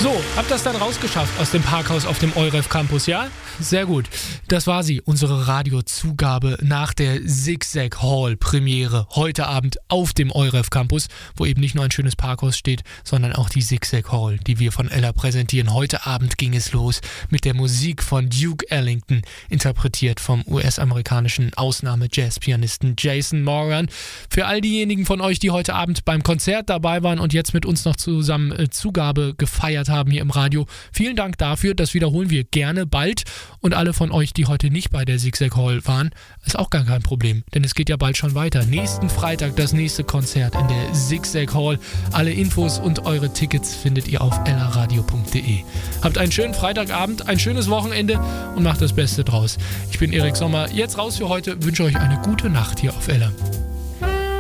So, habt das dann rausgeschafft aus dem Parkhaus auf dem EUREF Campus, ja? Sehr gut. Das war sie, unsere Radiozugabe nach der Zigzag Hall Premiere heute Abend auf dem EUREF Campus, wo eben nicht nur ein schönes Parkhaus steht, sondern auch die Zigzag Hall, die wir von Ella präsentieren. Heute Abend ging es los mit der Musik von Duke Ellington, interpretiert vom US-amerikanischen Ausnahme-Jazz-Pianisten Jason Moran. Für all diejenigen von euch, die heute Abend beim Konzert dabei waren und jetzt mit uns noch zusammen Zugabe gefeiert haben hier im Radio, vielen Dank dafür. Das wiederholen wir gerne bald. Und alle von euch, die heute nicht bei der Zigzag Hall waren, ist auch gar kein Problem, denn es geht ja bald schon weiter. Nächsten Freitag das nächste Konzert in der Zigzag Hall. Alle Infos und eure Tickets findet ihr auf ellaradio.de. Habt einen schönen Freitagabend, ein schönes Wochenende und macht das Beste draus. Ich bin Erik Sommer, jetzt raus für heute, wünsche euch eine gute Nacht hier auf Ella.